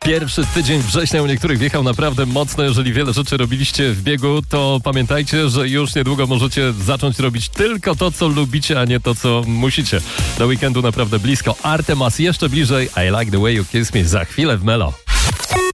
Pierwszy tydzień września u niektórych wjechał naprawdę mocno. Jeżeli wiele rzeczy robiliście w biegu, to pamiętajcie, że już niedługo możecie zacząć robić tylko to, co lubicie, a nie to, co musicie. Do weekendu naprawdę blisko. Artemas jeszcze bliżej. I like the way you kiss me. Za chwilę w Melo.